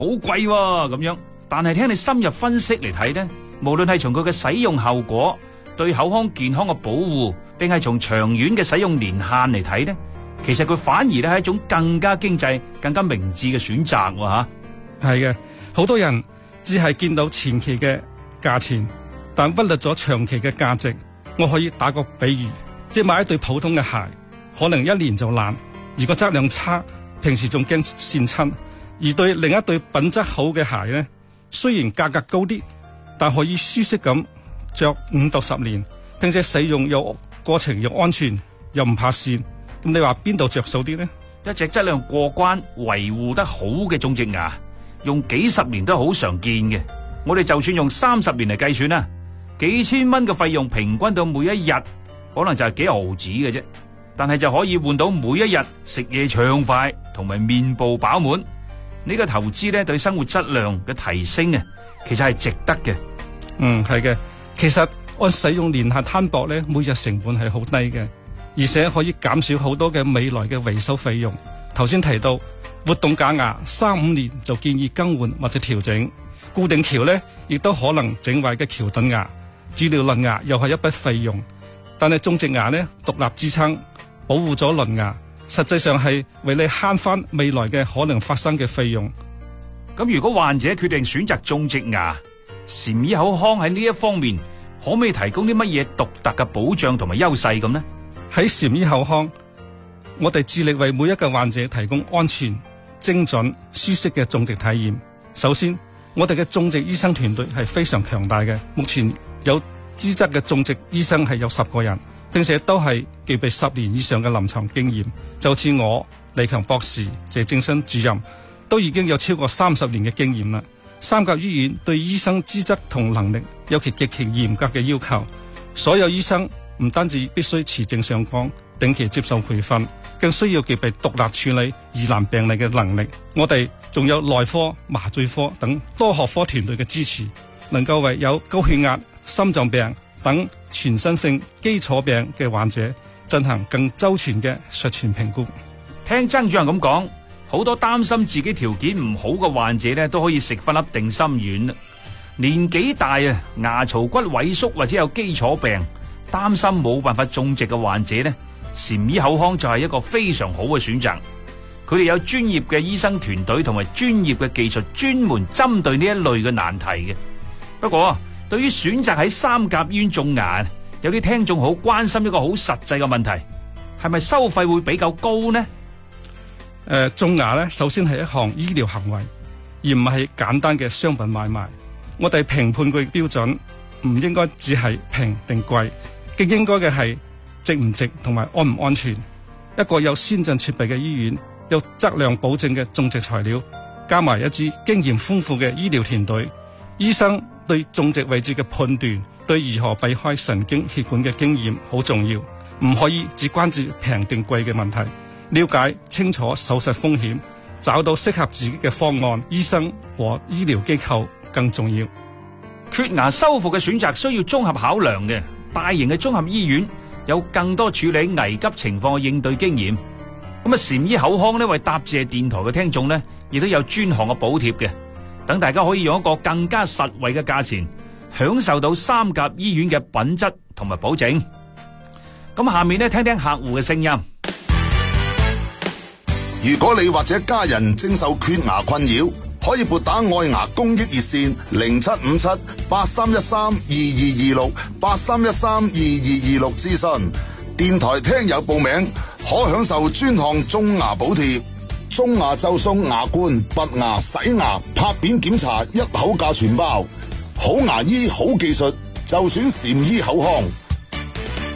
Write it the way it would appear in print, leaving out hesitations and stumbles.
好貴咁樣。但係聽你深入分析嚟睇呢，無論係從佢嘅使用後果、對口腔健康嘅保護，定係從長遠嘅使用年限嚟睇呢，其實佢反而咧係一種更加經濟、更加明智嘅選擇吓。 係嘅，好多人只係見到前期嘅價錢，但忽略咗長期嘅價值。我可以打個比喻，即係買一對普通嘅鞋，可能1年就爛，如果質量差，平時仲驚跣親；而對另一對品質好嘅鞋呢，雖然價格高啲，但可以舒適咁着5到10年，並且使用又過程又安全，又唔怕跣。咁你話邊度着數啲呢？ 一隻質量過關、維護得好嘅種植牙，用幾十年都好常見嘅。我哋就算用30年嚟計算啦，幾千蚊嘅費用平均到每一日，可能就係幾毫子嘅啫。但係就可以換到每一日食嘢暢快同埋面部飽滿。呢個投資咧對生活質量嘅提升啊，其實係值得嘅。 係嘅。其實按使用年限攤薄咧，每日成本係好低嘅，而且可以減少好多嘅未來嘅維修費用。頭先提到活動假牙3-5年就建議更換或者調整，固定橋咧亦都可能整壞嘅橋墩牙，治療鄰牙又係一筆費用。但係種植牙咧獨立支撐，保護咗鄰牙，實際上係為你慳翻未來嘅可能發生嘅費用。 咁如果患者決定選擇種植牙，禪醫口腔喺呢一方面可唔可以提供啲乜嘢獨特嘅保障同埋優勢咁呢？ 喺禪醫口腔，我哋致力為每一個患者提供安全、精準、舒適嘅種植體驗。首先，我哋嘅種植醫生團隊係非常強大嘅，目前有資質嘅種植醫生係有10個人，並且都係具備10年以上嘅臨床經驗。就似我、李強博士、謝正新主任都已經有超過30年嘅經驗啦。三甲醫院對醫生資質同能力有其極其嚴格嘅要求，所有醫生唔單止必須持證上崗，定期接受培訓，更需要具備獨立處理疑難病例嘅能力。我哋仲有內科、麻醉科等多學科團隊嘅支持，能夠為有高血壓、心臟病等全身性基礎病嘅患者進行更周全嘅術前評估。 聽曾主任咁講，好多擔心自己條件唔好嘅患者咧，都可以食翻粒定心丸啦。年紀大啊，牙槽骨萎縮或者有基礎病，擔心冇辦法種植嘅患者咧，禪醫口腔就係一個非常好嘅選擇。佢哋有專業嘅醫生團隊同埋專業嘅技術，專門針對呢一類嘅難題嘅。不過，對於選擇喺三甲醫院種牙，有啲聽眾好關心一個好實際嘅問題，係咪收費會比較高呢？ 種牙咧，首先係一項醫療行為，而唔係簡單嘅商品買賣。我哋評判嘅標準唔應該只係平定貴，更應該嘅係值唔值同埋安唔安全。一個有先進設備嘅醫院，有質量保證嘅種植材料，加埋一支經驗豐富嘅醫療團隊，醫生對種植位置嘅判斷，對如何避開神經血管嘅經驗好重要，唔可以只關注平定貴嘅問題。了解清楚手術風險，找到適合自己嘅方案，醫生和醫療機構更重要。 缺牙修復嘅選擇需要綜合考量嘅，大型嘅綜合醫院有更多處理危急情況嘅應對經驗。咁啊，禪醫口腔呢，為答謝電台嘅聽眾呢，亦都有專項嘅補貼嘅，等大家可以用一個更加實惠嘅價錢，享受到三甲醫院嘅品質同埋保證。咁下面呢，聽聽客戶嘅聲音。 如果你或者家人正受缺牙困擾，可以撥打愛牙公益熱線0757-8313-2226 8313-2226諮詢。電台聽友報名可享受專項種牙補貼，種牙就送牙冠、拔牙、洗牙、拍片檢查，一口價全包。好牙醫好技術，就選禪醫口腔。